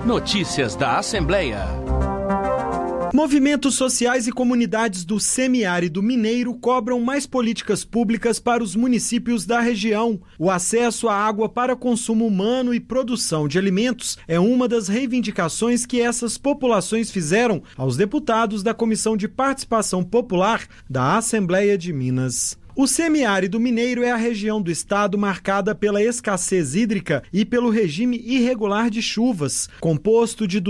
Notícias da Assembleia. Movimentos sociais e comunidades do semiárido mineiro cobram mais políticas públicas para os municípios da região. O acesso à água para consumo humano e produção de alimentos é uma das reivindicações que essas populações fizeram aos deputados da Comissão de Participação Popular da Assembleia de Minas. O semiárido mineiro é a região do estado marcada pela escassez hídrica e pelo regime irregular de chuvas, composto de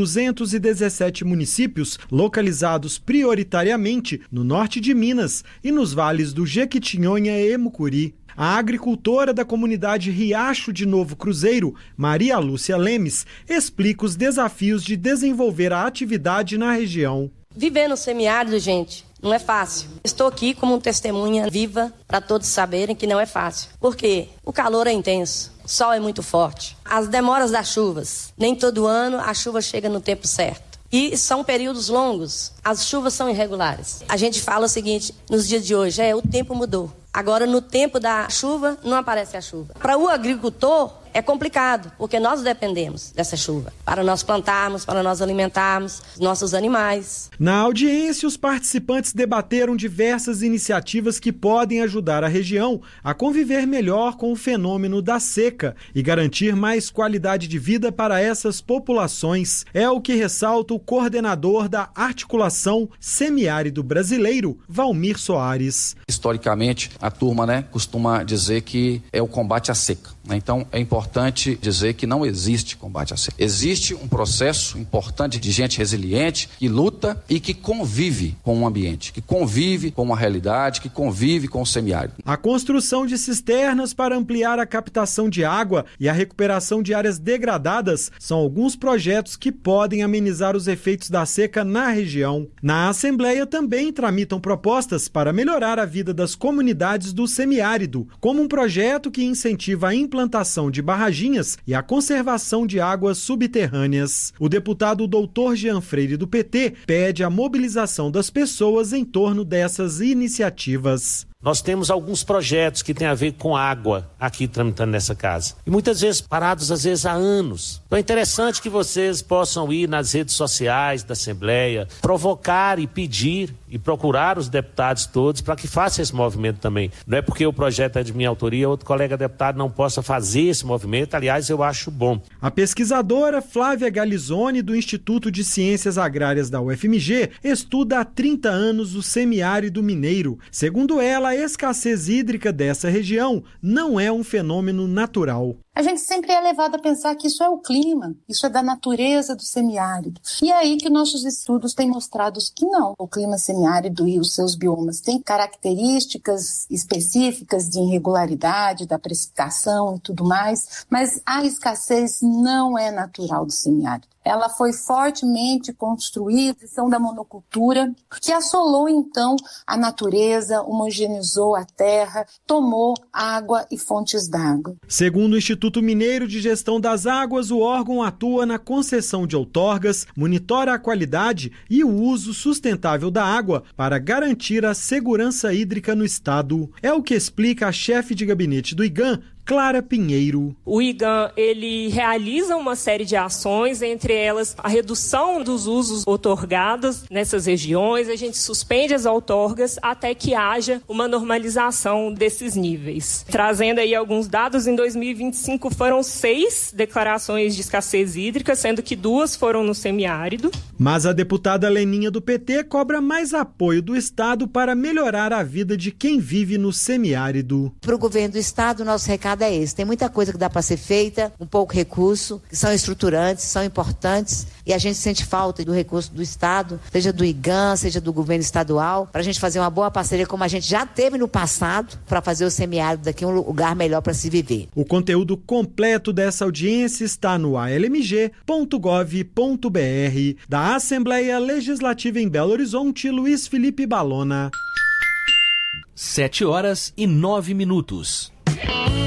217 municípios localizados prioritariamente no norte de Minas e nos vales do Jequitinhonha e Mucuri. A agricultora da comunidade Riacho de Novo Cruzeiro, Maria Lúcia Lemes, explica os desafios de desenvolver a atividade na região. Viver no semiárido, gente, não é fácil. Estou aqui como testemunha viva para todos saberem que não é fácil. Por quê? O calor é intenso, o sol é muito forte. As demoras das chuvas. Nem todo ano a chuva chega no tempo certo. E são períodos longos. As chuvas são irregulares. A gente fala o seguinte, nos dias de hoje, o tempo mudou. Agora, no tempo da chuva, não aparece a chuva. Para o agricultor, é complicado, porque nós dependemos dessa chuva para nós plantarmos, para nós alimentarmos os nossos animais. Na audiência, os participantes debateram diversas iniciativas que podem ajudar a região a conviver melhor com o fenômeno da seca e garantir mais qualidade de vida para essas populações. É o que ressalta o coordenador da Articulação Semiárido Brasileiro, Valmir Soares. Historicamente, a turma costuma dizer que é o combate à seca. Então, é importante dizer que não existe combate à seca. Existe um processo importante de gente resiliente que luta e que convive com o ambiente, que convive com a realidade, que convive com o semiárido. A construção de cisternas para ampliar a captação de água e a recuperação de áreas degradadas são alguns projetos que podem amenizar os efeitos da seca na região. Na Assembleia também tramitam propostas para melhorar a vida das comunidades do semiárido, como um projeto que incentiva a implantação de barraginhas e a conservação de águas subterrâneas. O deputado Dr. Jean Freire do PT pede a mobilização das pessoas em torno dessas iniciativas. Nós temos alguns projetos que têm a ver com água aqui tramitando nessa casa. E muitas vezes parados, às vezes há anos. Então é interessante que vocês possam ir nas redes sociais da Assembleia, provocar e pedir e procurar os deputados todos para que façam esse movimento também. Não é porque o projeto é de minha autoria, outro colega deputado não possa fazer esse movimento. Aliás, eu acho bom. A pesquisadora Flávia Galizoni, do Instituto de Ciências Agrárias da UFMG, estuda há 30 anos o semiárido mineiro. Segundo ela, a escassez hídrica dessa região não é um fenômeno natural. A gente sempre é levado a pensar que isso é o clima, isso é da natureza do semiárido. E é aí que nossos estudos têm mostrado que não. O clima semiárido e os seus biomas têm características específicas de irregularidade, da precipitação e tudo mais, mas a escassez não é natural do semiárido. Ela foi fortemente construída, a questão da monocultura, que assolou então a natureza, homogeneizou a terra, tomou água e fontes d'água. Segundo o Instituto Mineiro de Gestão das Águas, o órgão atua na concessão de outorgas, monitora a qualidade e o uso sustentável da água para garantir a segurança hídrica no estado. É o que explica a chefe de gabinete do IGAM, Clara Pinheiro. O IGAM, ele realiza uma série de ações, entre elas a redução dos usos outorgados nessas regiões. A gente suspende as outorgas até que haja uma normalização desses níveis. Trazendo aí alguns dados, em 2025 foram 6 declarações de escassez hídrica, sendo que 2 foram no semiárido. Mas a deputada Leninha do PT cobra mais apoio do Estado para melhorar a vida de quem vive no semiárido. Para o governo do Estado, nosso recado é esse. Tem muita coisa que dá para ser feita, um pouco recurso, que são estruturantes, são importantes, e a gente sente falta do recurso do Estado, seja do IGAM, seja do governo estadual, para a gente fazer uma boa parceria como a gente já teve no passado, para fazer o semiárido daqui um lugar melhor para se viver. O conteúdo completo dessa audiência está no almg.gov.br. Da Assembleia Legislativa em Belo Horizonte, Luiz Felipe Balona. 7h09.